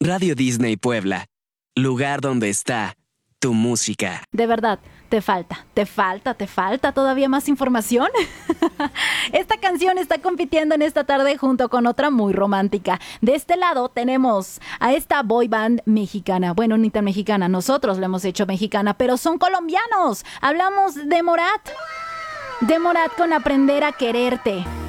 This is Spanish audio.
Radio Disney Puebla, lugar donde está tu música. De verdad, te falta todavía más información. Esta canción está compitiendo en esta tarde junto con otra muy romántica. De este lado tenemos a esta boy band mexicana. Bueno, ni tan mexicana, nosotros la hemos hecho mexicana, pero son colombianos. Hablamos de Morat. De Morat con Aprender a Quererte.